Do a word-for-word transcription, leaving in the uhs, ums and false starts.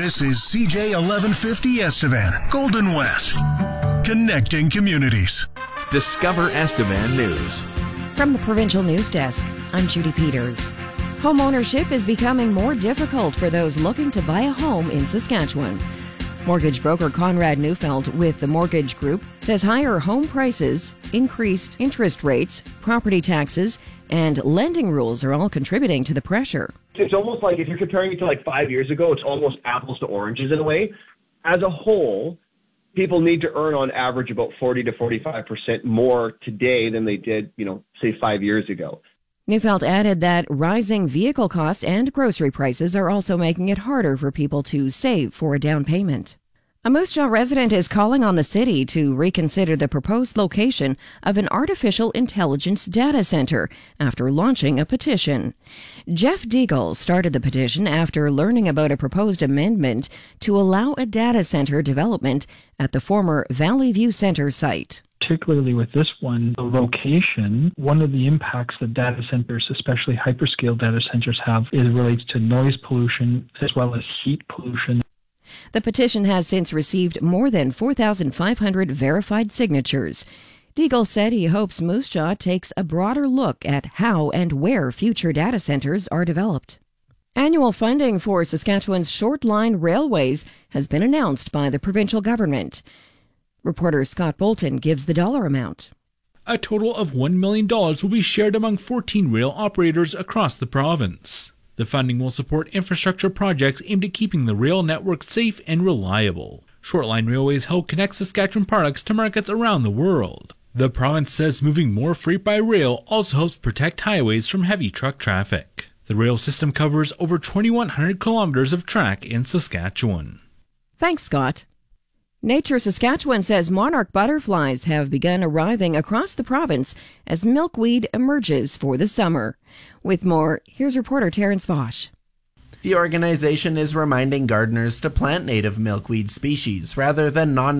This is C J eleven fifty Estevan, Golden West, connecting communities. Discover Estevan News. From the Provincial News Desk, I'm Judy Peters. Home ownership is becoming more difficult for those looking to buy a home in Saskatchewan. Mortgage broker Conrad Neufeld with the Mortgage Group says higher home prices, increased interest rates, property taxes, and lending rules are all contributing to the pressure. It's almost like if you're comparing it to like five years ago, it's almost apples to oranges in a way. As a whole, people need to earn on average about forty to forty-five percent more today than they did, you know, say five years ago. Neufeld added that rising vehicle costs and grocery prices are also making it harder for people to save for a down payment. A Moose Jaw resident is calling on the city to reconsider the proposed location of an artificial intelligence data center after launching a petition. Jeff Deagle started the petition after learning about a proposed amendment to allow a data center development at the former Valley View Center site. Particularly with this one, the location, one of the impacts that data centers, especially hyperscale data centers, have is relates to noise pollution as well as heat pollution. The petition has since received more than four thousand five hundred verified signatures. Deagle said he hopes Moose Jaw takes a broader look at how and where future data centers are developed. Annual funding for Saskatchewan's short-line railways has been announced by the provincial government. Reporter Scott Bolton gives the dollar amount. A total of one million dollars will be shared among fourteen rail operators across the province. The funding will support infrastructure projects aimed at keeping the rail network safe and reliable. Shortline railways help connect Saskatchewan products to markets around the world. The province says moving more freight by rail also helps protect highways from heavy truck traffic. The rail system covers over twenty-one hundred kilometers of track in Saskatchewan. Thanks, Scott. Nature Saskatchewan says monarch butterflies have begun arriving across the province as milkweed emerges for the summer. With more, here's reporter Terrence Vosch. The organization is reminding gardeners to plant native milkweed species rather than non